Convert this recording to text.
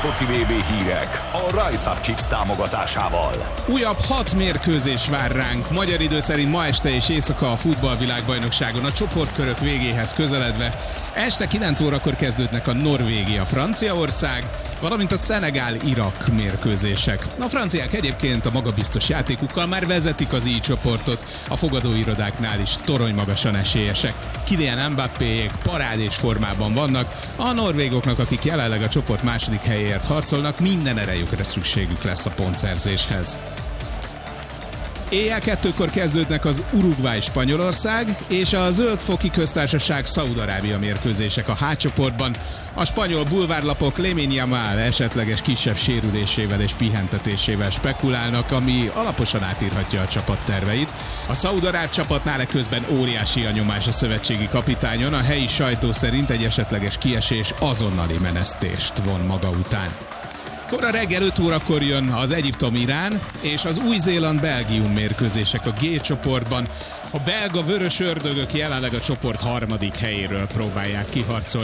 foci VB hírek a Rise Up Chips támogatásával. Újabb 6 mérkőzés vár ránk. Magyar idő szerint ma este és éjszaka a futballvilágbajnokságon a csoportkörök végéhez közeledve. Este 9 órakor kezdődnek a Norvégia-Franciaország, valamint a Szenegál-Irak mérkőzések. A franciák egyébként a magabiztos játékukkal már vezetik az I csoportot, a fogadóirodáknál is toronymagasan esélyesek. Kylian Mbappéék parádés formában vannak, a norvégoknak, akik jelenleg a csoport második helyéért harcolnak, minden erejükre szükségük lesz a pontszerzéshez. Éjjel 2-kor kezdődnek az Uruguay-Spanyolország és a Zöld-foki köztársaság Szaúd-Arábia mérkőzések a H csoportban. A spanyol bulvárlapok Lamine Yamal esetleges kisebb sérülésével és pihentetésével spekulálnak, ami alaposan átírhatja a csapat terveit. A szaúd-aráb csapatnál eközben óriási a nyomás a szövetségi kapitányon, a helyi sajtó szerint egy esetleges kiesés azonnali menesztést von maga után. Kora reggel 5 órakor jön az Egyiptom-Irán és az Új-Zéland-Belgium mérkőzések a G csoportban. A belga vörös ördögök jelenleg a csoport harmadik helyéről próbálják kiharcolni